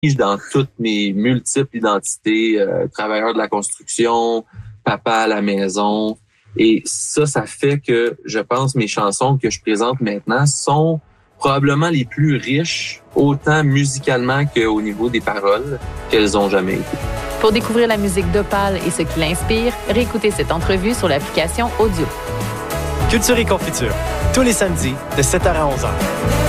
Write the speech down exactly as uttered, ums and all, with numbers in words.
dans toutes mes multiples identités, euh, travailleur de la construction, papa à la maison. Et ça, ça fait que je pense mes chansons que je présente maintenant sont probablement les plus riches, autant musicalement qu'au niveau des paroles, qu'elles ont jamais été. Pour découvrir la musique d'Opal et ce qui l'inspire, réécoutez cette entrevue sur l'application Audio. Culture et Confiture, tous les samedis de sept heures à onze heures.